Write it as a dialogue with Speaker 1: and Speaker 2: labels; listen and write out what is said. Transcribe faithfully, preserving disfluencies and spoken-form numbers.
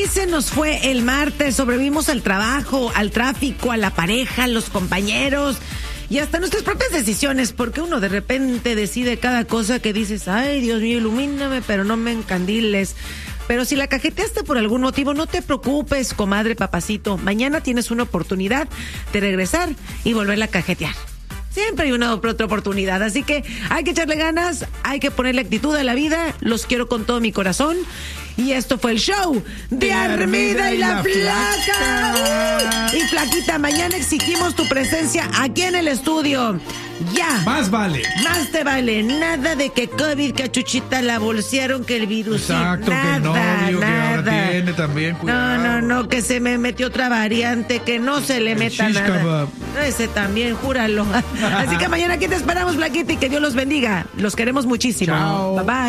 Speaker 1: Así se nos fue el martes, sobrevivimos al trabajo, al tráfico, a la pareja, a los compañeros y hasta nuestras propias decisiones, porque uno de repente decide cada cosa que dices, ay, Dios mío, ilumíname, pero no me encandiles. Pero si la cajeteaste por algún motivo, no te preocupes, comadre, papacito. Mañana tienes una oportunidad de regresar y volverla a cajetear. Siempre hay una otra oportunidad, así que hay que echarle ganas, hay que ponerle actitud a la vida. Los quiero con todo mi corazón. Y esto fue el show de Armida y la Flaca. Y Flaquita, mañana exigimos tu presencia aquí en el estudio. Ya.
Speaker 2: Más vale.
Speaker 1: Más te vale. Nada de que COVID, que a Chuchita la bolsearon, que el virus.
Speaker 2: Exacto,
Speaker 1: nada,
Speaker 2: que el novio,
Speaker 1: nada.
Speaker 2: que ahora tiene también. Cuidado.
Speaker 1: No, no, no, que se me metió otra variante, que no se le
Speaker 2: El
Speaker 1: meta
Speaker 2: shish
Speaker 1: nada.
Speaker 2: kebab.
Speaker 1: Ese también, júralo. Así que mañana aquí te esperamos, Flaquita, y que Dios los bendiga. Los queremos muchísimo.
Speaker 2: Chao.
Speaker 1: Bye bye.